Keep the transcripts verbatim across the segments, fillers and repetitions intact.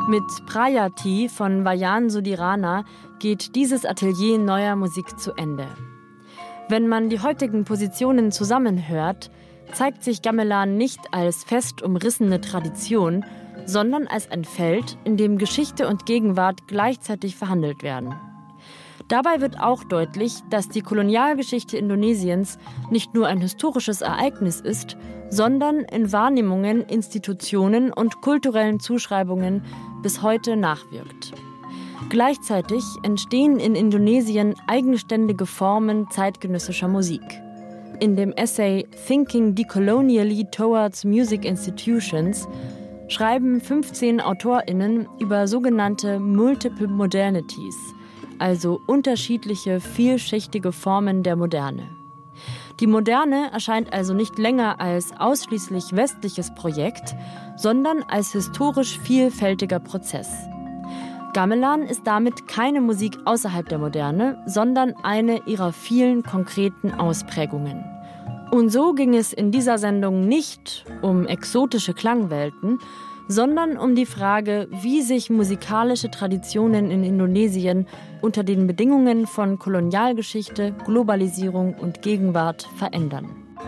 Mit Prayati von Vayan Sudirana geht dieses Atelier neuer Musik zu Ende. Wenn man die heutigen Positionen zusammenhört, zeigt sich Gamelan nicht als fest umrissene Tradition, sondern als ein Feld, in dem Geschichte und Gegenwart gleichzeitig verhandelt werden. Dabei wird auch deutlich, dass die Kolonialgeschichte Indonesiens nicht nur ein historisches Ereignis ist, sondern in Wahrnehmungen, Institutionen und kulturellen Zuschreibungen bis heute nachwirkt. Gleichzeitig entstehen in Indonesien eigenständige Formen zeitgenössischer Musik. In dem Essay Thinking Decolonially Towards Music Institutions schreiben fünfzehn AutorInnen über sogenannte Multiple Modernities, also unterschiedliche, vielschichtige Formen der Moderne. Die Moderne erscheint also nicht länger als ausschließlich westliches Projekt, sondern als historisch vielfältiger Prozess. Gamelan ist damit keine Musik außerhalb der Moderne, sondern eine ihrer vielen konkreten Ausprägungen. Und so ging es in dieser Sendung nicht um exotische Klangwelten, sondern um die Frage, wie sich musikalische Traditionen in Indonesien unter den Bedingungen von Kolonialgeschichte, Globalisierung und Gegenwart verändern.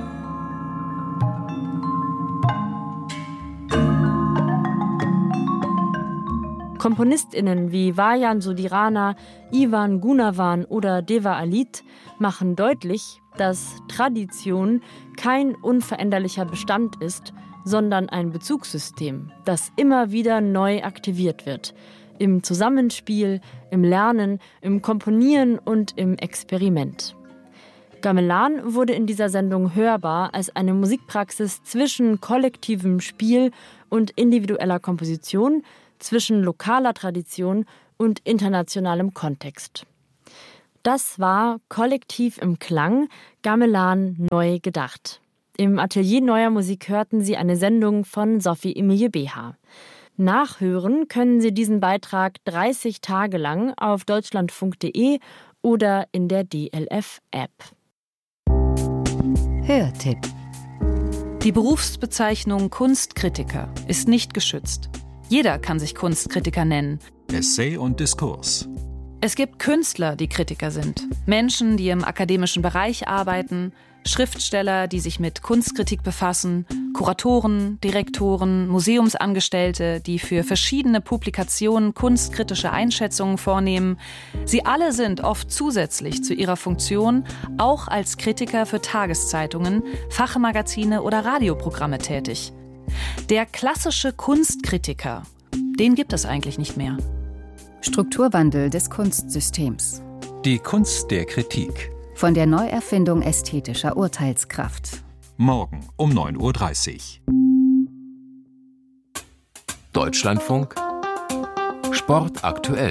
KomponistInnen wie Vayan Sudirana, Iwan Gunawan oder Deva Alit machen deutlich, dass Tradition kein unveränderlicher Bestand ist, sondern ein Bezugssystem, das immer wieder neu aktiviert wird. Im Zusammenspiel, im Lernen, im Komponieren und im Experiment. Gamelan wurde in dieser Sendung hörbar als eine Musikpraxis zwischen kollektivem Spiel und individueller Komposition, zwischen lokaler Tradition und internationalem Kontext. Das war Kollektiv im Klang, Gamelan neu gedacht. Im Atelier Neuer Musik hörten Sie eine Sendung von Sophie Emilie Beha. Nachhören können Sie diesen Beitrag dreißig Tage lang auf deutschlandfunk punkt de oder in der D L F-App. Hörtipp. Die Berufsbezeichnung Kunstkritiker ist nicht geschützt. Jeder kann sich Kunstkritiker nennen. Essay und Diskurs. Es gibt Künstler, die Kritiker sind. Menschen, die im akademischen Bereich arbeiten, Schriftsteller, die sich mit Kunstkritik befassen, Kuratoren, Direktoren, Museumsangestellte, die für verschiedene Publikationen kunstkritische Einschätzungen vornehmen. Sie alle sind oft zusätzlich zu ihrer Funktion auch als Kritiker für Tageszeitungen, Fachmagazine oder Radioprogramme tätig. Der klassische Kunstkritiker, den gibt es eigentlich nicht mehr. Strukturwandel des Kunstsystems. Die Kunst der Kritik. Von der Neuerfindung ästhetischer Urteilskraft. Morgen um neun Uhr dreißig. Deutschlandfunk Sport aktuell.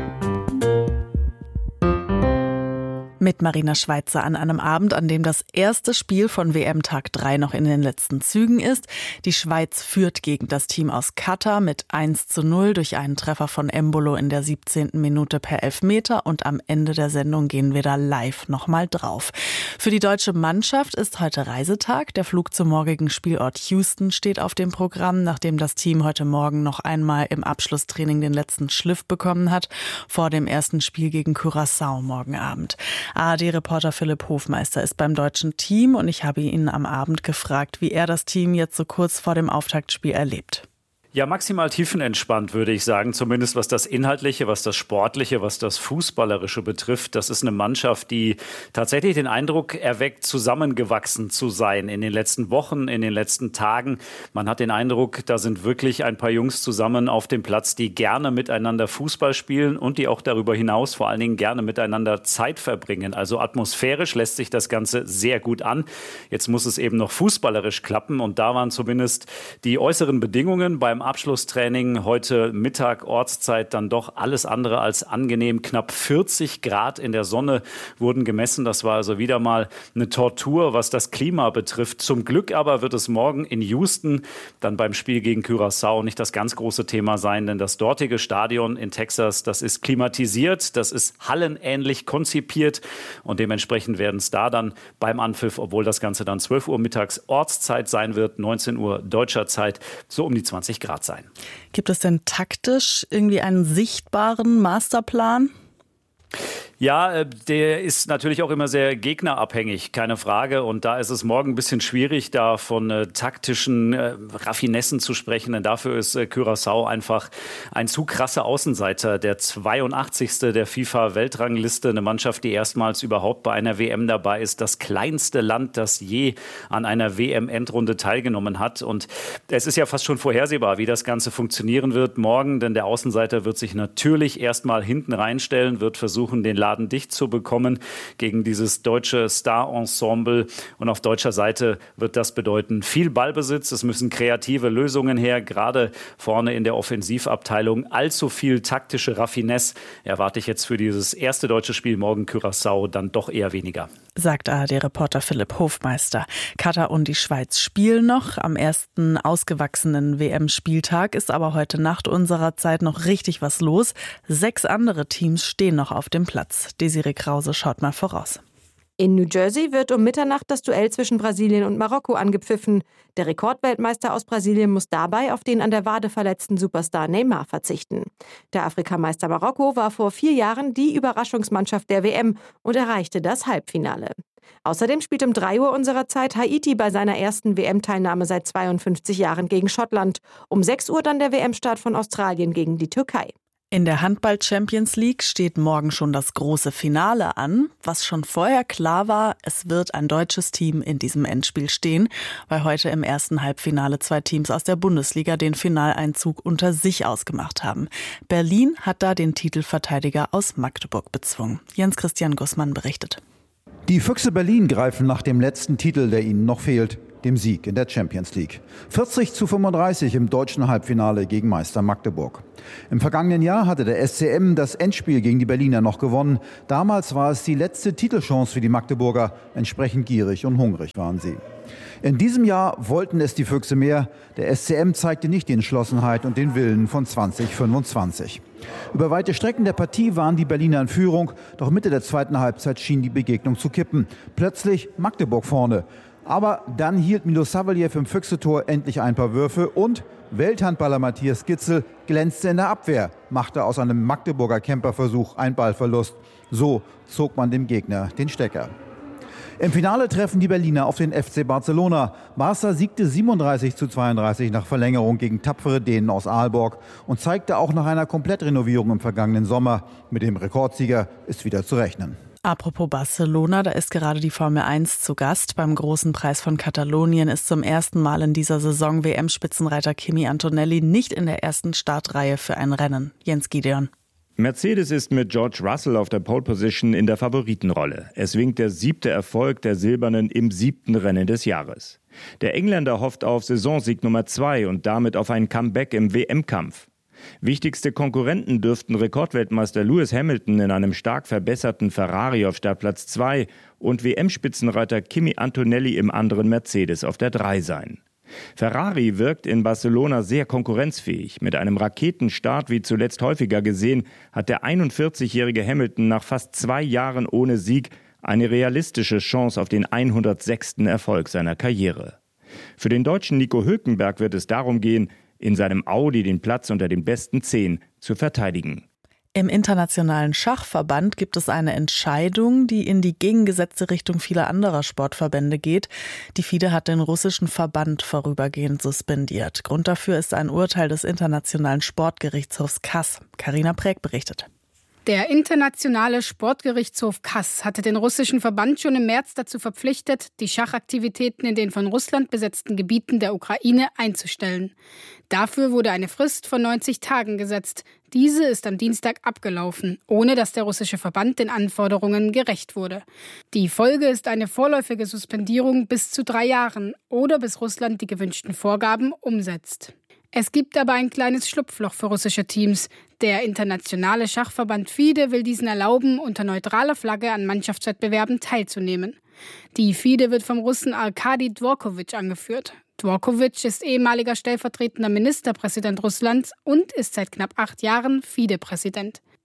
Mit Marina Schweizer an einem Abend, an dem das erste Spiel von W M-Tag drei noch in den letzten Zügen ist. Die Schweiz führt gegen das Team aus Katar mit eins zu null durch einen Treffer von Embolo in der siebzehnten Minute per Elfmeter. Und am Ende der Sendung gehen wir da live nochmal drauf. Für die deutsche Mannschaft ist heute Reisetag. Der Flug zum morgigen Spielort Houston steht auf dem Programm, nachdem das Team heute Morgen noch einmal im Abschlusstraining den letzten Schliff bekommen hat, vor dem ersten Spiel gegen Curaçao morgen Abend. A R D-Reporter Philipp Hofmeister ist beim deutschen Team und ich habe ihn am Abend gefragt, wie er das Team jetzt so kurz vor dem Auftaktspiel erlebt. Ja, maximal tiefenentspannt, würde ich sagen, zumindest was das Inhaltliche, was das Sportliche, was das Fußballerische betrifft. Das ist eine Mannschaft, die tatsächlich den Eindruck erweckt, zusammengewachsen zu sein in den letzten Wochen, in den letzten Tagen. Man hat den Eindruck, da sind wirklich ein paar Jungs zusammen auf dem Platz, die gerne miteinander Fußball spielen und die auch darüber hinaus vor allen Dingen gerne miteinander Zeit verbringen. Also atmosphärisch lässt sich das Ganze sehr gut an. Jetzt muss es eben noch fußballerisch klappen und da waren zumindest die äußeren Bedingungen beim Abschlusstraining heute Mittag Ortszeit dann doch alles andere als angenehm. Knapp vierzig Grad in der Sonne wurden gemessen. Das war also wieder mal eine Tortur, was das Klima betrifft. Zum Glück aber wird es morgen in Houston dann beim Spiel gegen Curaçao nicht das ganz große Thema sein, denn das dortige Stadion in Texas, das ist klimatisiert, das ist hallenähnlich konzipiert und dementsprechend werden es da dann beim Anpfiff, obwohl das Ganze dann zwölf Uhr mittags Ortszeit sein wird, neunzehn Uhr deutscher Zeit, so um die zwanzig Grad Grad sein. Gibt es denn taktisch irgendwie einen sichtbaren Masterplan? Ja, der ist natürlich auch immer sehr gegnerabhängig, keine Frage. Und da ist es morgen ein bisschen schwierig, da von äh, taktischen äh, Raffinessen zu sprechen. Denn dafür ist äh, Curaçao einfach ein zu krasser Außenseiter. Der zweiundachtzigste der FIFA-Weltrangliste, eine Mannschaft, die erstmals überhaupt bei einer W M dabei ist. Das kleinste Land, das je an einer W M-Endrunde teilgenommen hat. Und es ist ja fast schon vorhersehbar, wie das Ganze funktionieren wird morgen. Denn der Außenseiter wird sich natürlich erstmal hinten reinstellen, wird versuchen, den Laden dicht zu bekommen gegen dieses deutsche Star-Ensemble. Und auf deutscher Seite wird das bedeuten viel Ballbesitz. Es müssen kreative Lösungen her, gerade vorne in der Offensivabteilung. Allzu viel taktische Raffinesse erwarte ich jetzt für dieses erste deutsche Spiel morgen Curaçao dann doch eher weniger. Sagt A R D-Reporter Philipp Hofmeister. Katar und die Schweiz spielen noch. Am ersten ausgewachsenen W M-Spieltag ist aber heute Nacht unserer Zeit noch richtig was los. Sechs andere Teams stehen noch auf dem Platz. Desiree Krause schaut mal voraus. In New Jersey wird um Mitternacht das Duell zwischen Brasilien und Marokko angepfiffen. Der Rekordweltmeister aus Brasilien muss dabei auf den an der Wade verletzten Superstar Neymar verzichten. Der Afrikameister Marokko war vor vier Jahren die Überraschungsmannschaft der W M und erreichte das Halbfinale. Außerdem spielt um drei Uhr unserer Zeit Haiti bei seiner ersten W M-Teilnahme seit zweiundfünfzig Jahren gegen Schottland. Um sechs Uhr dann der W M-Start von Australien gegen die Türkei. In der Handball-Champions League steht morgen schon das große Finale an. Was schon vorher klar war, es wird ein deutsches Team in diesem Endspiel stehen, weil heute im ersten Halbfinale zwei Teams aus der Bundesliga den Finaleinzug unter sich ausgemacht haben. Berlin hat da den Titelverteidiger aus Magdeburg bezwungen. Jens-Christian Gussmann berichtet. Die Füchse Berlin greifen nach dem letzten Titel, der ihnen noch fehlt, dem Sieg in der Champions League. vierzig zu fünfunddreißig im deutschen Halbfinale gegen Meister Magdeburg. Im vergangenen Jahr hatte der S C M das Endspiel gegen die Berliner noch gewonnen. Damals war es die letzte Titelchance für die Magdeburger. Entsprechend gierig und hungrig waren sie. In diesem Jahr wollten es die Füchse mehr. Der S C M zeigte nicht die Entschlossenheit und den Willen von zwanzig fünfundzwanzig. Über weite Strecken der Partie waren die Berliner in Führung. Doch Mitte der zweiten Halbzeit schien die Begegnung zu kippen. Plötzlich Magdeburg vorne. Aber dann hielt Milo Savelyev im Füchse-Tor endlich ein paar Würfe und Welthandballer Matthias Gitzel glänzte in der Abwehr, machte aus einem Magdeburger Camperversuch einen Ballverlust. So zog man dem Gegner den Stecker. Im Finale treffen die Berliner auf den F C Barcelona. Barca siegte siebenunddreißig zu zweiunddreißig nach Verlängerung gegen tapfere Dänen aus Aalborg und zeigte auch nach einer Komplettrenovierung im vergangenen Sommer, mit dem Rekordsieger ist wieder zu rechnen. Apropos Barcelona, da ist gerade die Formel eins zu Gast. Beim Großen Preis von Katalonien ist zum ersten Mal in dieser Saison W M-Spitzenreiter Kimi Antonelli nicht in der ersten Startreihe für ein Rennen. Jens Gideon. Mercedes ist mit George Russell auf der Pole Position in der Favoritenrolle. Es winkt der siebte Erfolg der Silbernen im siebten Rennen des Jahres. Der Engländer hofft auf Saisonsieg Nummer zwei und damit auf ein Comeback im W M-Kampf. Wichtigste Konkurrenten dürften Rekordweltmeister Lewis Hamilton in einem stark verbesserten Ferrari auf Startplatz zwei und W M-Spitzenreiter Kimi Antonelli im anderen Mercedes auf der drei sein. Ferrari wirkt in Barcelona sehr konkurrenzfähig. Mit einem Raketenstart, wie zuletzt häufiger gesehen, hat der einundvierzigjährige Hamilton nach fast zwei Jahren ohne Sieg eine realistische Chance auf den hundertsechsten Erfolg seiner Karriere. Für den Deutschen Nico Hülkenberg wird es darum gehen, in seinem Audi den Platz unter den besten zehn zu verteidigen. Im Internationalen Schachverband gibt es eine Entscheidung, die in die gegengesetzte Richtung vieler anderer Sportverbände geht. Die FIDE hat den russischen Verband vorübergehend suspendiert. Grund dafür ist ein Urteil des Internationalen Sportgerichtshofs K A S. Carina Präg berichtet. Der Internationale Sportgerichtshof K A S hatte den russischen Verband schon im März dazu verpflichtet, die Schachaktivitäten in den von Russland besetzten Gebieten der Ukraine einzustellen. Dafür wurde eine Frist von neunzig Tagen gesetzt. Diese ist am Dienstag abgelaufen, ohne dass der russische Verband den Anforderungen gerecht wurde. Die Folge ist eine vorläufige Suspendierung bis zu drei Jahren oder bis Russland die gewünschten Vorgaben umsetzt. Es gibt aber ein kleines Schlupfloch für russische Teams. Der internationale Schachverband FIDE will diesen erlauben, unter neutraler Flagge an Mannschaftswettbewerben teilzunehmen. Die FIDE wird vom Russen Arkadi Dvorkovich angeführt. Dvorkovich ist ehemaliger stellvertretender Ministerpräsident Russlands und ist seit knapp acht Jahren FIDE-Präsident.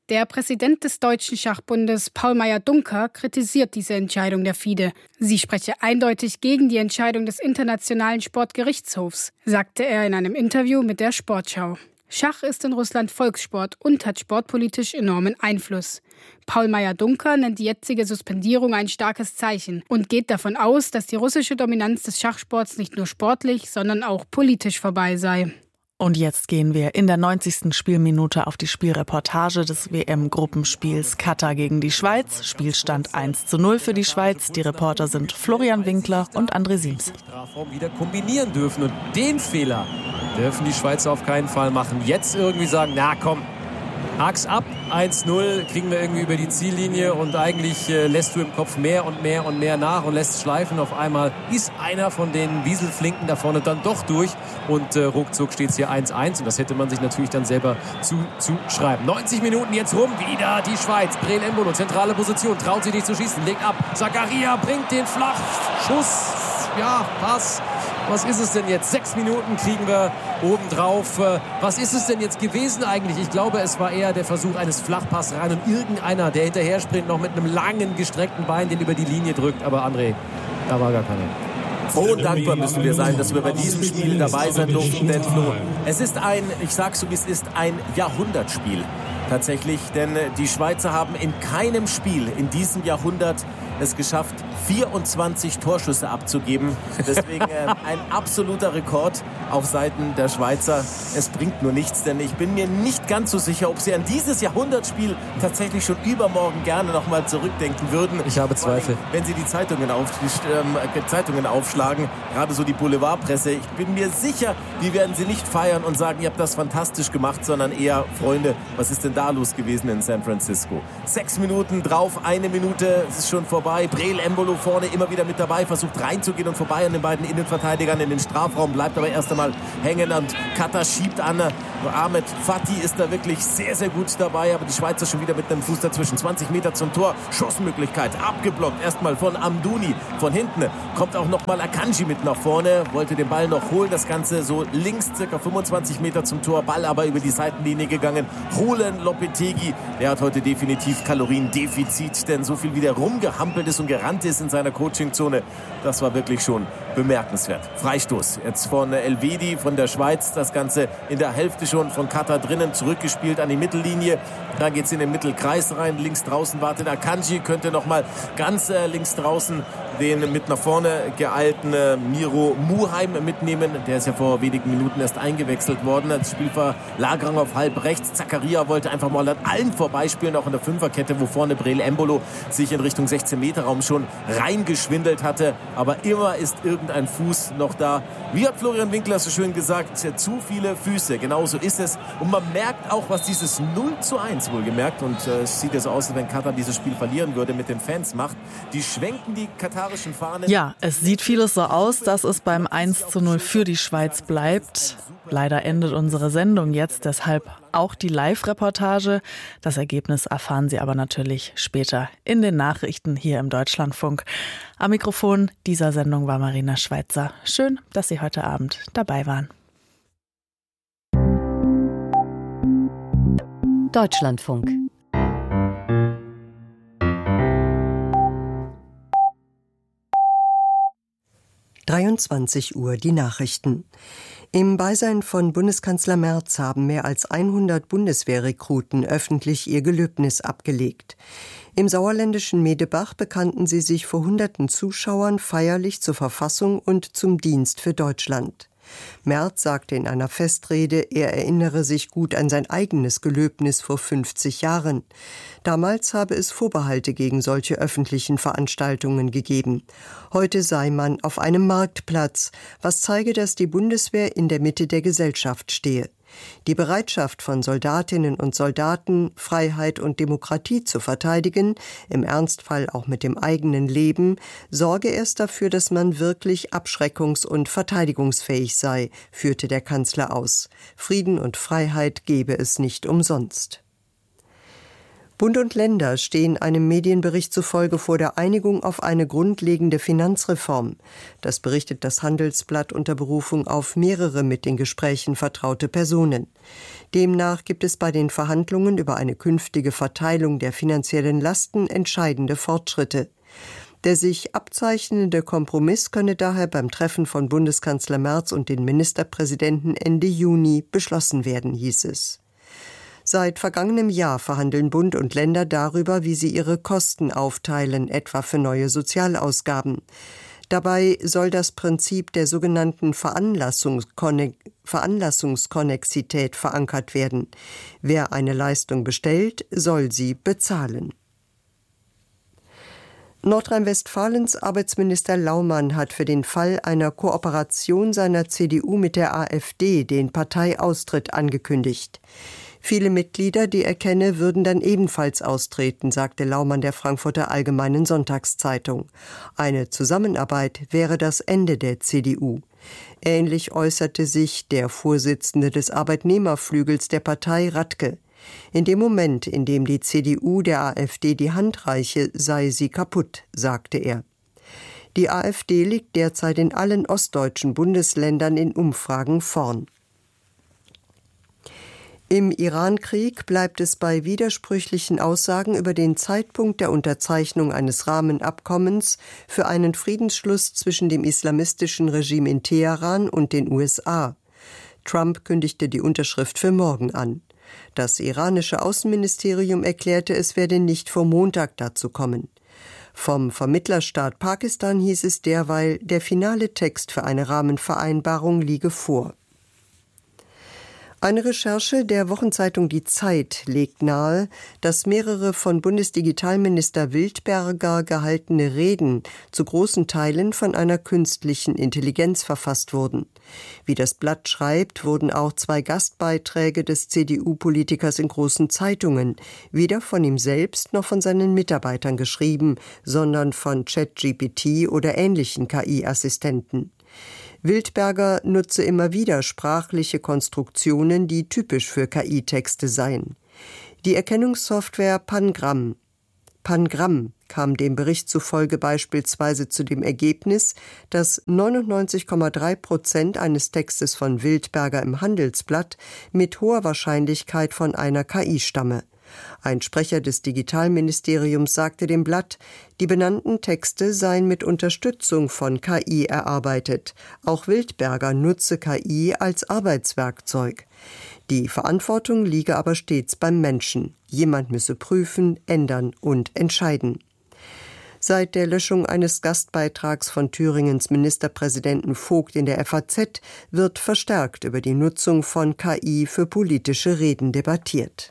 Der Präsident des Deutschen Schachbundes, Paul Meyer-Duncker, kritisiert diese Entscheidung der F I D E. Sie spreche eindeutig gegen die Entscheidung des Internationalen Sportgerichtshofs, sagte er in einem Interview mit der Sportschau. Schach ist in Russland Volkssport und hat sportpolitisch enormen Einfluss. Paul Meyer-Duncker nennt die jetzige Suspendierung ein starkes Zeichen und geht davon aus, dass die russische Dominanz des Schachsports nicht nur sportlich, sondern auch politisch vorbei sei. Und jetzt gehen wir in der neunzigsten Spielminute auf die Spielreportage des W M-Gruppenspiels Katar gegen die Schweiz. Spielstand eins zu null für die Schweiz. Die Reporter sind Florian Winkler und André Siems. Strafraum wieder kombinieren dürfen und den Fehler dürfen die Schweizer auf keinen Fall machen. Jetzt irgendwie sagen, na komm, hak's ab, eins null, kriegen wir irgendwie über die Ziellinie und eigentlich äh, lässt du im Kopf mehr und mehr und mehr nach und lässt schleifen. Auf einmal ist einer von den Wieselflinken da vorne dann doch durch und äh, ruckzuck steht es hier eins eins und das hätte man sich natürlich dann selber zuzuschreiben. neunzig Minuten jetzt rum, wieder die Schweiz. Breel Embolo, zentrale Position, traut sich nicht zu schießen, legt ab. Zakaria bringt den Flachschuss, ja, Pass. Was ist es denn jetzt? Sechs Minuten kriegen wir obendrauf. Was ist es denn jetzt gewesen eigentlich? Ich glaube, es war eher der Versuch eines Flachpass rein und irgendeiner, der hinterher springt, noch mit einem langen, gestreckten Bein, den über die Linie drückt. Aber André, da war gar keiner. Froh und dankbar müssen wir sein, dass wir bei diesem Spiel dabei sein durften. Denn Flo, es ist ein, ich sag's so wie es ist, ein Jahrhundertspiel. Tatsächlich, denn die Schweizer haben in keinem Spiel in diesem Jahrhundert es geschafft, vierundzwanzig Torschüsse abzugeben. Deswegen äh, ein absoluter Rekord auf Seiten der Schweizer. Es bringt nur nichts, denn ich bin mir nicht ganz so sicher, ob sie an dieses Jahrhundertspiel tatsächlich schon übermorgen gerne noch mal zurückdenken würden. Ich habe Zweifel. Wenn sie die Zeitungen, auf, die, ähm, Zeitungen aufschlagen, gerade so die Boulevardpresse, ich bin mir sicher, die werden sie nicht feiern und sagen, ihr habt das fantastisch gemacht, sondern eher, Freunde, was ist denn da los gewesen in San Francisco? Sechs Minuten drauf, eine Minute, es ist schon vorbei. Breel Embolo vorne immer wieder mit dabei, versucht reinzugehen und vorbei an den beiden Innenverteidigern in den Strafraum, bleibt aber erst einmal hängen und Katar schiebt an. Ahmed Fatih ist da wirklich sehr, sehr gut dabei, aber die Schweizer schon wieder mit einem Fuß dazwischen. zwanzig Meter zum Tor, Schussmöglichkeit, abgeblockt, erstmal von Amdouni. Von hinten kommt auch nochmal Akanji mit nach vorne, wollte den Ball noch holen, das Ganze so links, circa fünfundzwanzig Meter zum Tor, Ball aber über die Seitenlinie gegangen. Holen Lopetegui, der hat heute definitiv Kaloriendefizit, denn so viel wie der rumgehampelt ist und gerannt ist in seiner Coachingzone, das war wirklich schon bemerkenswert. Freistoß jetzt von Elvedi von der Schweiz, das Ganze in der Hälfte schon von Katar drinnen, zurückgespielt an die Mittellinie. Da geht es in den Mittelkreis rein, links draußen wartet Akanji, könnte nochmal ganz äh, links draußen den mit nach vorne geeilten äh, Miro Muheim mitnehmen. Der ist ja vor wenigen Minuten erst eingewechselt worden. Das Spielverlagerung auf halb rechts. Zakaria wollte einfach mal an allen vorbeispielen, auch in der Fünferkette, wo vorne Breel Embolo sich in Richtung sechzehn Meter Raum schon reingeschwindelt hatte. Aber immer ist irgendein Fuß noch da. Wie hat Florian Winkler so schön gesagt, zu viele Füße. Genauso ist es. Und man merkt auch, was dieses null zu eins wohlgemerkt, und äh, es sieht ja so aus, als wenn Katar dieses Spiel verlieren würde, mit den Fans macht. Die schwenken die katarischen Fahnen. Ja, es sieht vieles so aus, dass es beim eins zu null für die Schweiz bleibt. Leider endet unsere Sendung jetzt, deshalb auch die Live-Reportage. Das Ergebnis erfahren Sie aber natürlich später in den Nachrichten hier im Deutschlandfunk. Am Mikrofon dieser Sendung war Marina Schweizer. Schön, dass Sie heute Abend dabei waren. Deutschlandfunk. dreiundzwanzig Uhr die Nachrichten. Im Beisein von Bundeskanzler Merz haben mehr als hundert Bundeswehrrekruten öffentlich ihr Gelöbnis abgelegt. Im sauerländischen Medebach bekannten sie sich vor hunderten Zuschauern feierlich zur Verfassung und zum Dienst für Deutschland. Merz sagte in einer Festrede, er erinnere sich gut an sein eigenes Gelöbnis vor fünfzig Jahren. Damals habe es Vorbehalte gegen solche öffentlichen Veranstaltungen gegeben. Heute sei man auf einem Marktplatz, was zeige, dass die Bundeswehr in der Mitte der Gesellschaft stehe. Die Bereitschaft von Soldatinnen und Soldaten, Freiheit und Demokratie zu verteidigen, im Ernstfall auch mit dem eigenen Leben, sorge erst dafür, dass man wirklich abschreckungs- und verteidigungsfähig sei, führte der Kanzler aus. Frieden und Freiheit gebe es nicht umsonst. Bund und Länder stehen einem Medienbericht zufolge vor der Einigung auf eine grundlegende Finanzreform. Das berichtet das Handelsblatt unter Berufung auf mehrere mit den Gesprächen vertraute Personen. Demnach gibt es bei den Verhandlungen über eine künftige Verteilung der finanziellen Lasten entscheidende Fortschritte. Der sich abzeichnende Kompromiss könne daher beim Treffen von Bundeskanzler Merz und den Ministerpräsidenten Ende Juni beschlossen werden, hieß es. Seit vergangenem Jahr verhandeln Bund und Länder darüber, wie sie ihre Kosten aufteilen, etwa für neue Sozialausgaben. Dabei soll das Prinzip der sogenannten Veranlassungskone- Veranlassungskonnexität verankert werden. Wer eine Leistung bestellt, soll sie bezahlen. Nordrhein-Westfalens Arbeitsminister Laumann hat für den Fall einer Kooperation seiner C D U mit der AfD den Parteiaustritt angekündigt. Viele Mitglieder, die er kenne, würden dann ebenfalls austreten, sagte Laumann der Frankfurter Allgemeinen Sonntagszeitung. Eine Zusammenarbeit wäre das Ende der C D U. Ähnlich äußerte sich der Vorsitzende des Arbeitnehmerflügels der Partei, Radke. In dem Moment, in dem die C D U der AfD die Hand reiche, sei sie kaputt, sagte er. Die AfD liegt derzeit in allen ostdeutschen Bundesländern in Umfragen vorn. Im Irankrieg bleibt es bei widersprüchlichen Aussagen über den Zeitpunkt der Unterzeichnung eines Rahmenabkommens für einen Friedensschluss zwischen dem islamistischen Regime in Teheran und den U S A. Trump kündigte die Unterschrift für morgen an. Das iranische Außenministerium erklärte, es werde nicht vor Montag dazu kommen. Vom Vermittlerstaat Pakistan hieß es derweil, der finale Text für eine Rahmenvereinbarung liege vor. Eine Recherche der Wochenzeitung Die Zeit legt nahe, dass mehrere von Bundesdigitalminister Wildberger gehaltene Reden zu großen Teilen von einer künstlichen Intelligenz verfasst wurden. Wie das Blatt schreibt, wurden auch zwei Gastbeiträge des C D U-Politikers in großen Zeitungen weder von ihm selbst noch von seinen Mitarbeitern geschrieben, sondern von ChatGPT oder ähnlichen K I-Assistenten. Wildberger nutze immer wieder sprachliche Konstruktionen, die typisch für K I-Texte seien. Die Erkennungssoftware Pangramm, Pangramm kam dem Bericht zufolge beispielsweise zu dem Ergebnis, dass neunundneunzig Komma drei Prozent eines Textes von Wildberger im Handelsblatt mit hoher Wahrscheinlichkeit von einer K I stamme. Ein Sprecher des Digitalministeriums sagte dem Blatt, die benannten Texte seien mit Unterstützung von K I erarbeitet. Auch Wildberger nutze K I als Arbeitswerkzeug. Die Verantwortung liege aber stets beim Menschen. Jemand müsse prüfen, ändern und entscheiden. Seit der Löschung eines Gastbeitrags von Thüringens Ministerpräsidenten Vogt in der F A Z wird verstärkt über die Nutzung von K I für politische Reden debattiert.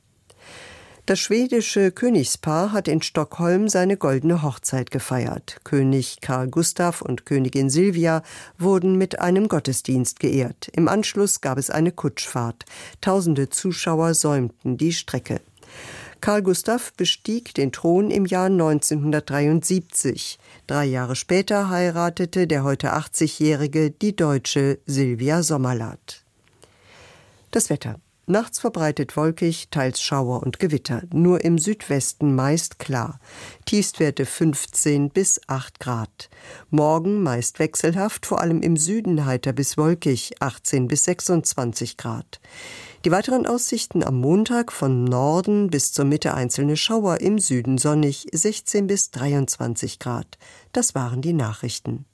Das schwedische Königspaar hat in Stockholm seine goldene Hochzeit gefeiert. König Carl Gustaf und Königin Silvia wurden mit einem Gottesdienst geehrt. Im Anschluss gab es eine Kutschfahrt. Tausende Zuschauer säumten die Strecke. Carl Gustaf bestieg den Thron im Jahr neunzehnhundertdreiundsiebzig. Drei Jahre später heiratete der heute achtzigjährige die Deutsche Silvia Sommerlath. Das Wetter. Nachts verbreitet wolkig, teils Schauer und Gewitter. Nur im Südwesten meist klar. Tiefstwerte fünfzehn bis acht Grad. Morgen meist wechselhaft, vor allem im Süden heiter bis wolkig, achtzehn bis sechsundzwanzig Grad. Die weiteren Aussichten am Montag von Norden bis zur Mitte einzelne Schauer, im Süden sonnig, sechzehn bis dreiundzwanzig Grad. Das waren die Nachrichten.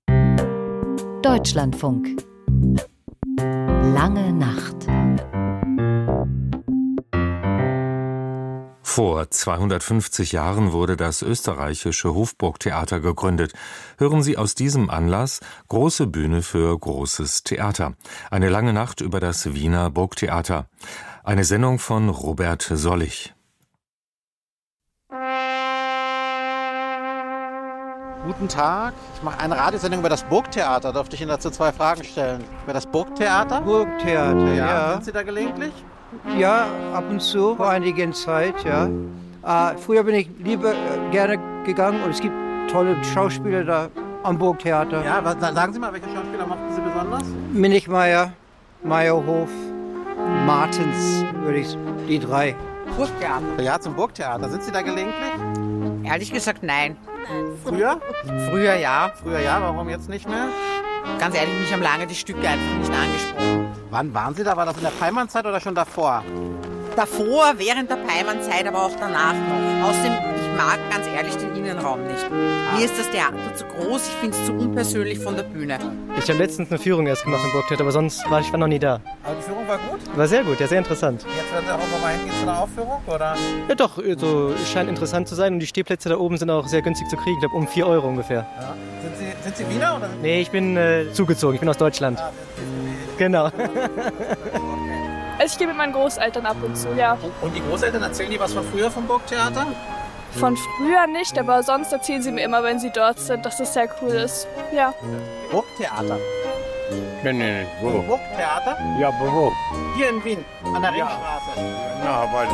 Deutschlandfunk. Lange Nacht. Vor zweihundertfünfzig Jahren wurde das österreichische Hofburgtheater gegründet. Hören Sie aus diesem Anlass große Bühne für großes Theater. Eine lange Nacht über das Wiener Burgtheater. Eine Sendung von Robert Sollich. Guten Tag, ich mache eine Radiosendung über das Burgtheater. Dürfte ich Ihnen dazu zwei Fragen stellen? Über das Burgtheater? Burgtheater, ja. Sind Sie da gelegentlich? Ja, ab und zu, vor einiger Zeit, ja. Äh, früher bin ich lieber äh, gerne gegangen und es gibt tolle Schauspieler da am Burgtheater. Ja, was, sagen Sie mal, welche Schauspieler mochten Sie besonders? Minichmeier, Meyerhof, Martens, würde ich, die drei. Burgtheater. Ja, zum Burgtheater. Sind Sie da gelegentlich? Ehrlich gesagt, nein. Früher? Früher ja. Früher ja, warum jetzt nicht mehr? Ganz ehrlich, mich haben lange die Stücke einfach nicht angesprochen. Wann waren Sie da? War das in der Peimann-Zeit oder schon davor? Davor, während der Peimann-Zeit, aber auch danach noch. Außerdem, ich mag ganz ehrlich den Innenraum nicht. Ah. Mir ist das Theater zu groß, ich finde es zu unpersönlich von der Bühne. Ich habe letztens eine Führung erst gemacht im Burgtheater, aber sonst war ich war noch nie da. Aber die Führung war gut? War sehr gut, ja, sehr interessant. Jetzt wird auch noch mal hingehen zu einer Aufführung, oder? Ja doch, so, scheint interessant zu sein und die Stehplätze da oben sind auch sehr günstig zu kriegen, ich glaube um vier Euro ungefähr. Ja. Sind Sie, sind Sie Wiener? Oder? Nee, ich bin äh, zugezogen, ich bin aus Deutschland. Ah, genau. Also ich gehe mit meinen Großeltern ab und zu, ja. Und die Großeltern erzählen die was von früher vom Burgtheater? Von früher nicht, aber sonst erzählen sie mir immer, wenn sie dort sind, dass das sehr cool ist. Ja. Burgtheater? Nee, nee, nee. Wo? Burgtheater? Ja, aber wo? Hier in Wien, an der Ringstraße. Na, weiß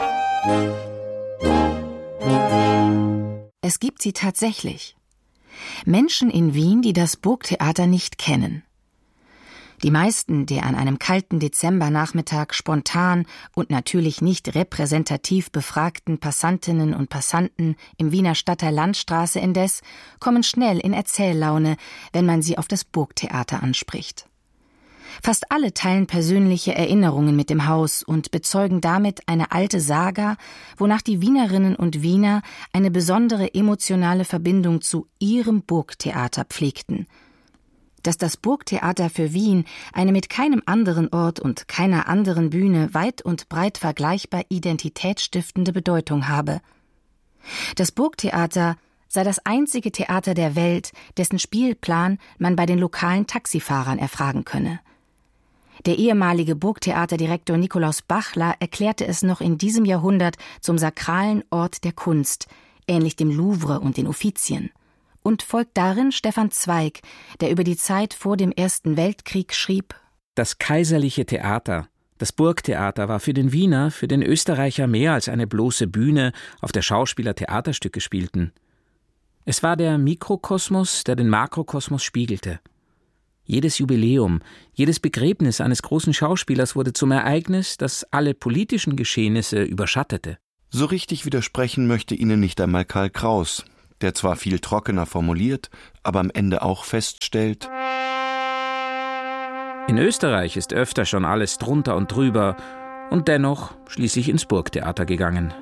ich nicht. Es gibt sie tatsächlich. Menschen in Wien, die das Burgtheater nicht kennen. Die meisten der an einem kalten Dezembernachmittag spontan und natürlich nicht repräsentativ befragten Passantinnen und Passanten im Wiener Stadtteil Landstraße indes kommen schnell in Erzähllaune, wenn man sie auf das Burgtheater anspricht. Fast alle teilen persönliche Erinnerungen mit dem Haus und bezeugen damit eine alte Saga, wonach die Wienerinnen und Wiener eine besondere emotionale Verbindung zu ihrem Burgtheater pflegten. Dass das Burgtheater für Wien eine mit keinem anderen Ort und keiner anderen Bühne weit und breit vergleichbar identitätsstiftende Bedeutung habe. Das Burgtheater sei das einzige Theater der Welt, dessen Spielplan man bei den lokalen Taxifahrern erfragen könne. Der ehemalige Burgtheaterdirektor Nikolaus Bachler erklärte es noch in diesem Jahrhundert zum sakralen Ort der Kunst, ähnlich dem Louvre und den Uffizien. Und folgt darin Stefan Zweig, der über die Zeit vor dem Ersten Weltkrieg schrieb: Das kaiserliche Theater, das Burgtheater, war für den Wiener, für den Österreicher mehr als eine bloße Bühne, auf der Schauspieler Theaterstücke spielten. Es war der Mikrokosmos, der den Makrokosmos spiegelte. Jedes Jubiläum, jedes Begräbnis eines großen Schauspielers wurde zum Ereignis, das alle politischen Geschehnisse überschattete. So richtig widersprechen möchte Ihnen nicht einmal Karl Kraus, der zwar viel trockener formuliert, aber am Ende auch feststellt: In Österreich ist öfter schon alles drunter und drüber und dennoch schließlich ins Burgtheater gegangen.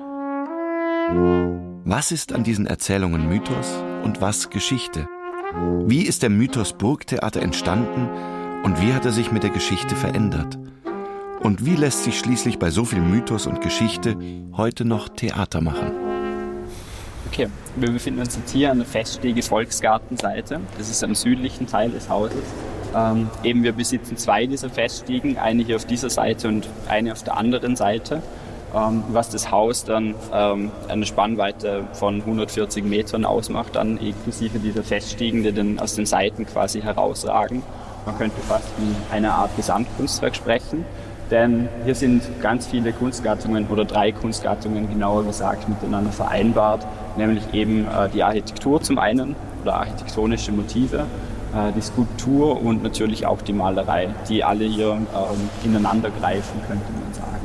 Was ist an diesen Erzählungen Mythos und was Geschichte? Wie ist der Mythos Burgtheater entstanden und wie hat er sich mit der Geschichte verändert? Und wie lässt sich schließlich bei so viel Mythos und Geschichte heute noch Theater machen? Okay, wir befinden uns jetzt hier an der Feststege Volksgartenseite. Das ist am südlichen Teil des Hauses. Ähm, eben wir besitzen zwei dieser Feststegen, eine hier auf dieser Seite und eine auf der anderen Seite. Ähm, was das Haus dann ähm, eine Spannweite von hundertvierzig Metern ausmacht, dann inklusive dieser Feststiegen, die dann aus den Seiten quasi herausragen. Man könnte fast von einer Art Gesamtkunstwerk sprechen, denn hier sind ganz viele Kunstgattungen oder drei Kunstgattungen genauer gesagt miteinander vereinbart, nämlich eben äh, die Architektur zum einen oder architektonische Motive, äh, die Skulptur und natürlich auch die Malerei, die alle hier ähm, ineinander greifen, könnte man sagen.